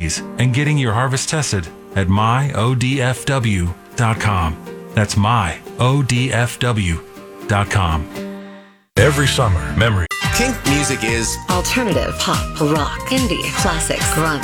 seeds and getting your harvest tested at myodfw.com. That's myodfw.com. Every summer, memory. Kink music is alternative, pop, rock, indie, classics, grunge,